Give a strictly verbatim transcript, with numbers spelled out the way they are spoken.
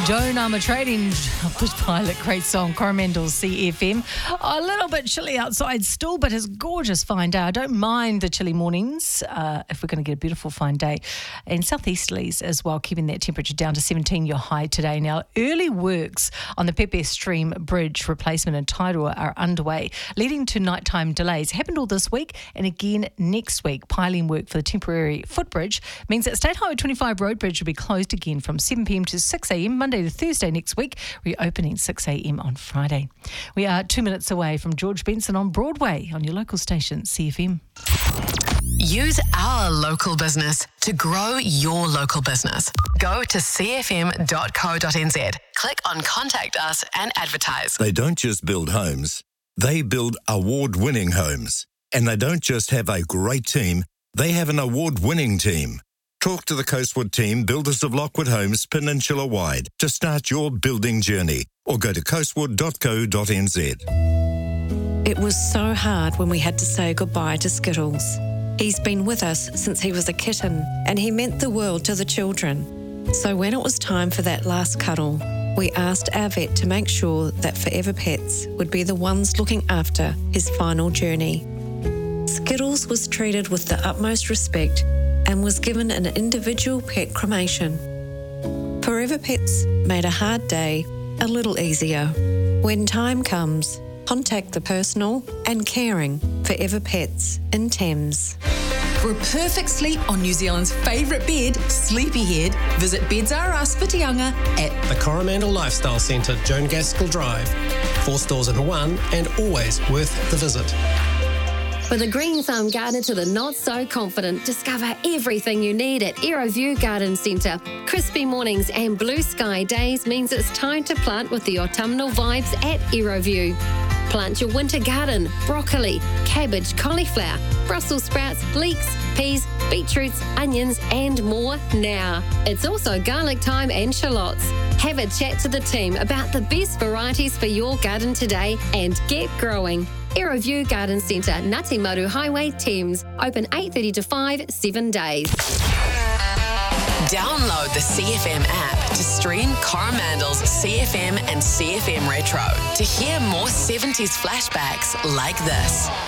Joan Armatrading, Bushpilot, great song, Coromandel C F M. A little bit chilly outside still, but it's gorgeous fine day. I don't mind the chilly mornings uh, if we're going to get a beautiful fine day. And southeasterlies as well, keeping that temperature down to seventeen, your high today. Now, early works on the Pepe Stream Bridge replacement in Tairua are underway, leading to nighttime delays. Happened all this week and again next week. Piling work for the temporary footbridge means that State Highway twenty-five road bridge will be closed again from seven p m to six a m Monday to Thursday next week, reopening six a m on Friday. We are two minutes away from George Benson on Broadway on your local station, C F M. Use our local business to grow your local business. Go to c f m dot co dot n z. Click on Contact Us and advertise. They don't just build homes, they build award-winning homes. And they don't just have a great team, they have an award-winning team. Talk to the Coastwood team, builders of Lockwood Homes peninsula-wide, to start your building journey, or go to coastwood dot co dot n z. It was so hard when we had to say goodbye to Skittles. He's been with us since he was a kitten, and he meant the world to the children. So when it was time for that last cuddle, we asked our vet to make sure that Forever Pets would be the ones looking after his final journey. Skittles was treated with the utmost respect and was given an individual pet cremation. Forever Pets made a hard day a little easier. When time comes, contact the personal and caring Forever Pets in Thames. For a perfect sleep on New Zealand's favourite bed, Sleepyhead, visit Beds R Us Whitianga at the Coromandel Lifestyle Centre, Joan Gaskell Drive. Four stores in one and always worth the visit. With a green thumb garden to the not so confident, discover everything you need at Aeroview Garden Centre. Crispy mornings and blue sky days means it's time to plant with the autumnal vibes at Aeroview. Plant your winter garden, broccoli, cabbage, cauliflower, Brussels sprouts, leeks, peas, beetroots, onions and more now. It's also garlic time and shallots. Have a chat to the team about the best varieties for your garden today and get growing. Aeroview Garden Centre, Ngati Maru Highway, Thames. Open eight thirty to five, seven days. Download the C F M app to stream Coromandel's C F M and C F M Retro to hear more seventies flashbacks like this.